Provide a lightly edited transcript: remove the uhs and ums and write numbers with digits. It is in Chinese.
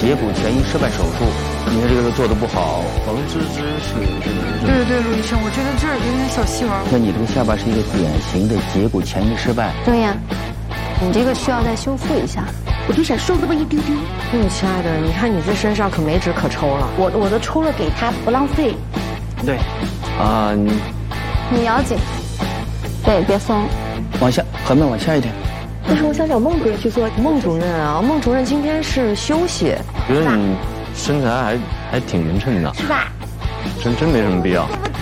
截骨前移失败手术，你看这个做的不好。 冯芝芝是对，陆医生，我觉得这儿有点小细纹。 那你这个下巴是一个典型的截骨前移失败。 对呀，你这个需要再修复一下。 我就想瘦那么一丢丢。 亲爱的，你看你这身上可没纸可抽了。 我都抽了给他，不浪费。 对， 你咬紧，对，别松。 往下，横面往下一点。 但是我想找孟主任去做。 孟主任啊，孟主任今天是休息。 觉得你身材还挺匀称的， 是吧？ 真没什么必要。 对不